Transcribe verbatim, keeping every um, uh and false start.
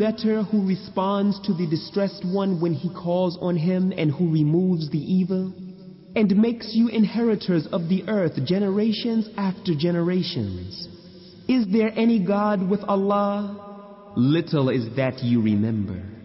better who responds to the distressed one when he calls on him and who removes the evil, and makes you inheritors of the earth generations after generations? Is there any God with Allah? Little is that you remember.